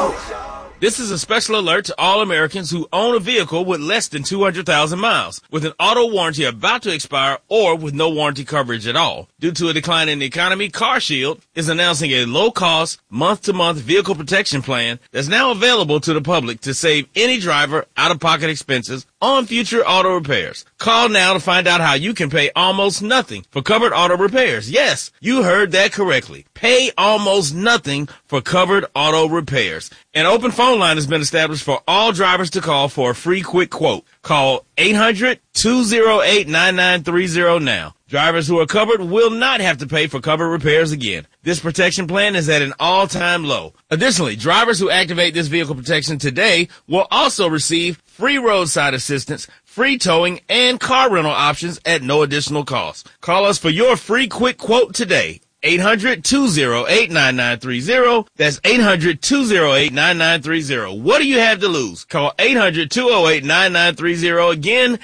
This is a special alert to all Americans who own a vehicle with less than 200,000 miles, with an auto warranty about to expire or with no warranty coverage at all. Due to a decline in the economy, CarShield is announcing a low-cost, month-to-month vehicle protection plan that's now available to the public to save any driver out-of-pocket expenses on future auto repairs. Call now to find out how you can pay almost nothing for covered auto repairs. Yes, you heard that correctly. Pay almost nothing for covered auto repairs. An open phone line has been established for all drivers to call for a free quick quote. Call 800-208-9930 now. Drivers who are covered will not have to pay for covered repairs again. This protection plan is at an all-time low. Additionally, drivers who activate this vehicle protection today will also receive free roadside assistance, free towing, and car rental options at no additional cost. Call us for your free quick quote today. 800-208-9930. That's 800-208-9930. What do you have to lose? Call 800-208-9930. Again,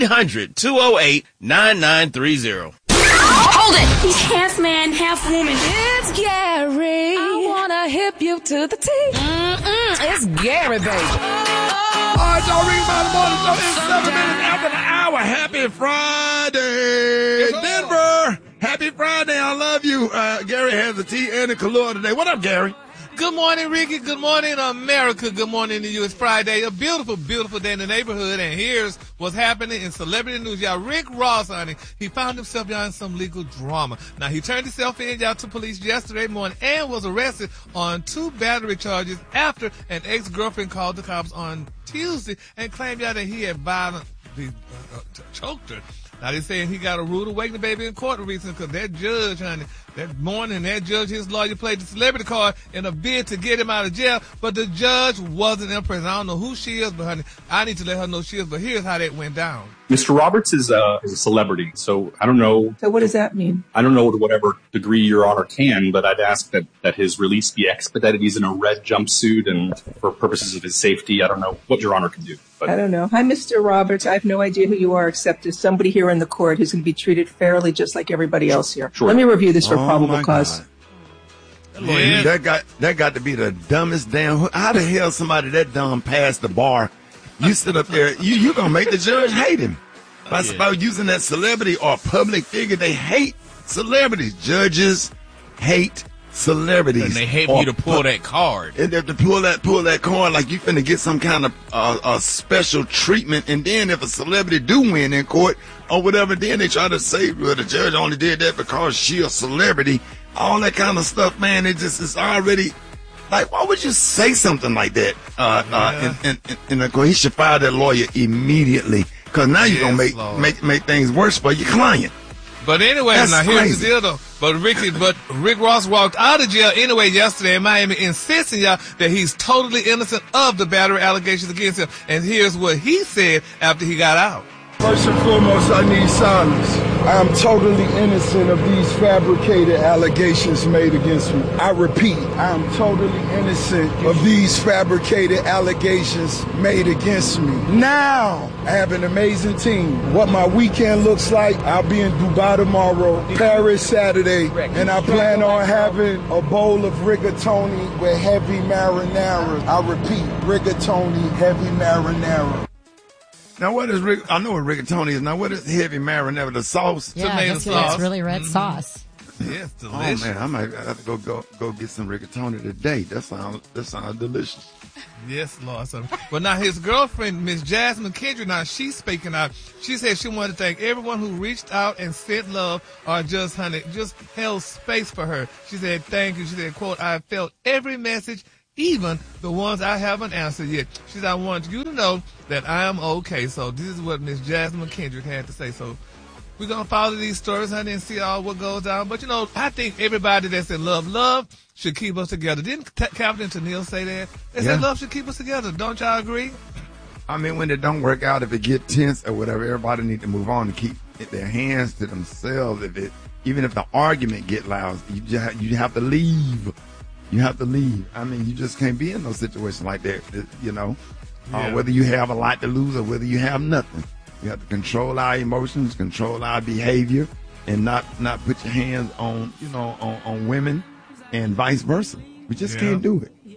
800-208-9930. Hold it! He's half man, half woman. It's Gary. I wanna hip you to the T. It's Gary, baby. All right, y'all, ring by the morning show. It's 7 minutes after the hour. Happy Friday, Denver. Happy Friday. I love you. Gary has the tea and the Kahlua today. What up, Gary? Good morning, Ricky. Good morning, America. Good morning to you. It's Friday. A beautiful, beautiful day in the neighborhood. And here's what's happening in celebrity news. Y'all, Rick Ross, honey, he found himself, y'all, in some legal drama. Now, he turned himself in, y'all, to police yesterday morning and was arrested on 2 battery charges after an ex-girlfriend called the cops on Tuesday and claimed, y'all, that he had violently choked her. Now, they're saying he got a rude awakening, baby, in court recently because that judge, honey, that morning, that judge, his lawyer played the celebrity card in a bid to get him out of jail, but the judge wasn't impressed. I don't know who she is, but, honey, I need to let her know she is, but here's how that went down. Mr. Roberts is a celebrity, so I don't know. So what does that mean? I don't know to whatever degree Your Honor can, but I'd ask that his release be expedited. He's in a red jumpsuit, and for purposes of his safety, I don't know what Your Honor can do. But I don't know. Hi, Mr. Roberts. I have no idea who you are except as somebody here in the court who's going to be treated fairly just like everybody else here. Sure. Let me review this for probable cause. Yeah. That got to be the dumbest damn. How the hell somebody that dumb passed the bar? You sit up there, you gonna make the judge hate him. By using that celebrity or public figure, they hate celebrities. Judges hate celebrities. And they hate you to pull that card. And they have to pull that card like you finna get some kind of special treatment. And then if a celebrity do win in court or whatever, then they try to say, well, the judge only did that because she a celebrity. All that kind of stuff, man. It just is already. Like, why would you say something like that? And of course, he should fire that lawyer immediately, because now you're going to make things worse for your client. But anyway, That's now here's crazy. the deal, though. But Rick Ross walked out of jail anyway yesterday in Miami, insisting, y'all, that he's totally innocent of the battery allegations against him. And here's what he said after he got out. First and foremost, I need silence. I am totally innocent of these fabricated allegations made against me. I repeat, I am totally innocent of these fabricated allegations made against me. Now, I have an amazing team. What my weekend looks like, I'll be in Dubai tomorrow, Paris Saturday, and I plan on having a bowl of rigatoni with heavy marinara. I repeat, rigatoni, heavy marinara. Now, what is I know what rigatoni is. Now, what is heavy marinara? The sauce? Yeah, Tomato sauce. It's really red sauce. Yes, delicious. Oh man, I might have to go get some rigatoni today. That sounds delicious. Yes, Lord. But now his girlfriend, Miss Jasmine Kendrick, now she's speaking out. She said she wanted to thank everyone who reached out and sent love or just held space for her. She said, thank you. She said, quote, I felt every message, even the ones I haven't answered yet. She said, I want you to know that I am okay. So this is what Miss Jasmine Kendrick had to say. So we're going to follow these stories, honey, and see all what goes down. But, I think everybody that's in love should keep us together. Didn't Captain Tennille say that? They said love should keep us together. Don't y'all agree? I mean, when it don't work out, if it get tense or whatever, everybody need to move on and keep their hands to themselves. Even if the argument get loud, you have to leave. You have to leave. I mean, you just can't be in no situation like that, whether you have a lot to lose or whether you have nothing. You have to control our emotions, control our behavior, and not put your hands on, on women and vice versa. We just can't do it.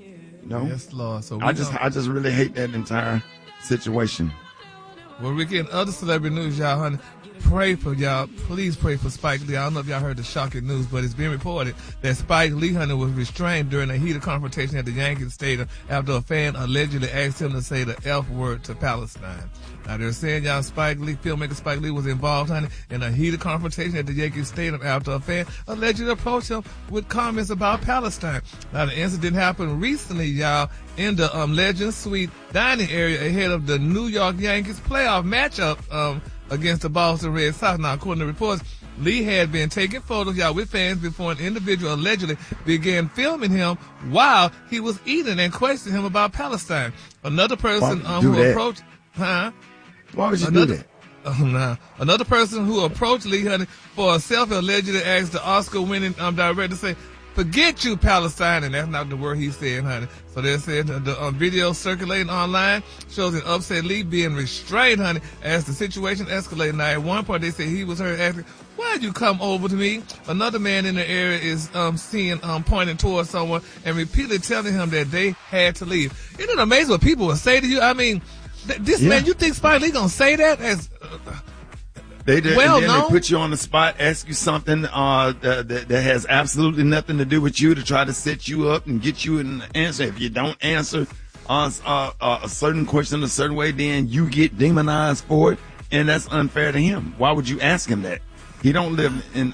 No. Yes, Lord. So I just really hate that entire situation. Well, Ricky, in other celebrity news, y'all, honey, pray for y'all. Please pray for Spike Lee. I don't know if y'all heard the shocking news, but it's been reported that Spike Lee, honey, was restrained during a heated confrontation at the Yankee Stadium after a fan allegedly asked him to say the F word to Palestine. Now, they're saying y'all filmmaker Spike Lee was involved, honey, in a heated confrontation at the Yankee Stadium after a fan allegedly approached him with comments about Palestine. Now, the incident happened recently, y'all, in the Legend Suite dining area ahead of the New York Yankees playoff matchup against the Boston Red Sox. Now, according to reports, Lee had been taking photos, y'all, with fans before an individual allegedly began filming him while he was eating and questioning him about Palestine. Another person who approached... Why would you do that? Another person who approached Lee, honey, for a selfie allegedly asked the Oscar-winning director to say, "Forget you, Palestine," and that's not the word he said, honey. So they said the video circulating online shows an upset Lee being restrained, honey, as the situation escalated. Now, at one point, they said he was heard asking, "Why'd you come over to me?" Another man in the area is seen pointing towards someone and repeatedly telling him that they had to leave. Isn't it amazing what people will say to you? I mean, man, you think Spike Lee gonna say that as they did, well and then known? they put you on the spot, ask you something that has absolutely nothing to do with you to try to set you up and get you an answer. If you don't answer a certain question a certain way, then you get demonized for it, and that's unfair to him. Why would you ask him that? He don't live in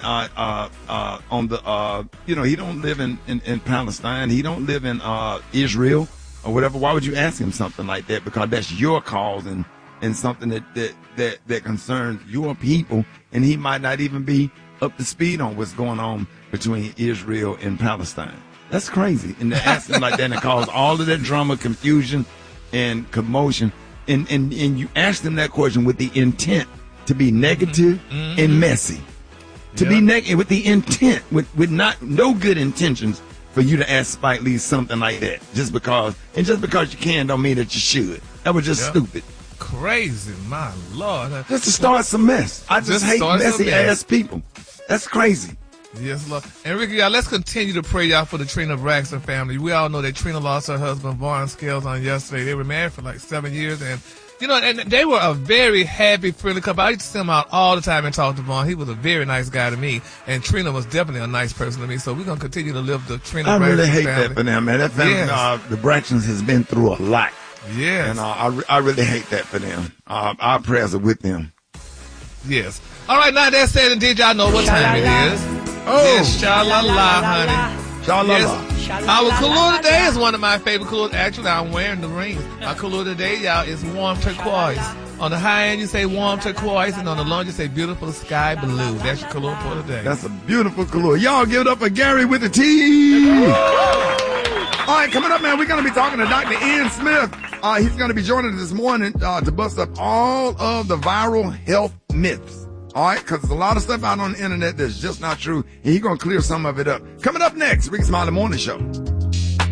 he don't live in Palestine. He don't live in Israel or whatever. Why would you ask him something like that? Because that's your cause and something that concerns your people, and he might not even be up to speed on what's going on between Israel and Palestine. That's crazy. And to ask him like that and cause all of that drama, confusion, and commotion, and you asked him that question with the intent to be negative and messy. To be negative with the intent, with no good intentions for you to ask Spike Lee something like that. Just because you can don't mean that you should. That was just stupid. Crazy, my Lord. Just to start some mess. I just hate messy ass people. That's crazy. Yes, Lord. And Ricky, y'all, let's continue to pray, y'all, for the Trina Braxton family. We all know that Trina lost her husband, Vaughn Scales, on yesterday. They were married for like 7 years, and and they were a very happy, friendly couple. I used to see them out all the time and talk to Vaughn. He was a very nice guy to me, and Trina was definitely a nice person to me. So we're gonna continue to live the Trina Braxton family. I really hate that for them, man. That family, the Braxtons, has been through a lot. Yes. And I really hate that for them. Our prayers are with them. Yes. All right, now that said and did, y'all know what time it is. Oh. Yes, sha-la-la, honey. Sha-la-la. Yes. Our color today is one of my favorite colors. Actually, I'm wearing the rings. Our color today, y'all, is warm turquoise. On the high end, you say warm turquoise, and on the low end, you say beautiful sky blue. That's your color for today. That's a beautiful color. Y'all give it up for Gary with the T. All right, coming up, man, we're going to be talking to Dr. Ian Smith. He's going to be joining us this morning to bust up all of the viral health myths. All right, because there's a lot of stuff out on the internet that's just not true, and he's going to clear some of it up. Coming up next, Ricky Smiley Morning Show.